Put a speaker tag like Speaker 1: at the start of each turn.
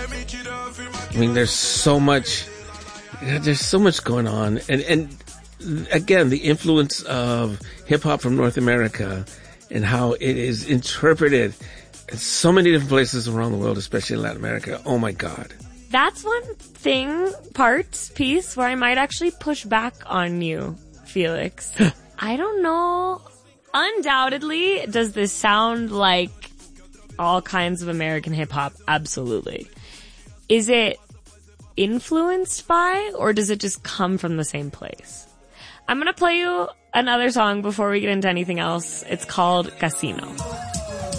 Speaker 1: I mean, there's so much going on. And again, the influence of hip hop from North America and how it is interpreted in so many different places around the world, especially in Latin America. Oh my God.
Speaker 2: That's one piece where I might actually push back on you, Felix. I don't know. Undoubtedly, does this sound like all kinds of American hip hop? Absolutely. Is it influenced by, or does it just come from the same place? I'm gonna play you another song before we get into anything else. It's called Casino.